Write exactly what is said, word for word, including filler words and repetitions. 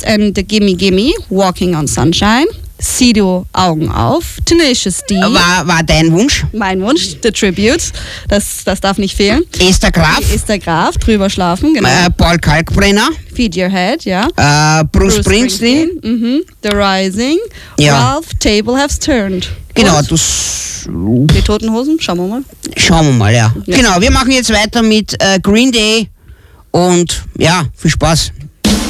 Ghost and the Gimme Gimme, Walking on Sunshine. Sido, Augen auf. Tenacious D. War, war dein Wunsch? Mein Wunsch, The Tribute. Das, das darf nicht fehlen. Esther Graf. Esther Graf, drüber schlafen, genau. Äh, Paul Kalkbrenner. Feed Your Head, ja. Äh, Bruce, Bruce Springsteen. Springsteen. Mhm. The Rising. Ja. Ralph, Table Has Turned. Genau, Und das. die Toten Hosen, schauen wir mal. Schauen wir mal, ja. Ja. Genau, wir machen jetzt weiter mit äh, Green Day und ja, viel Spaß.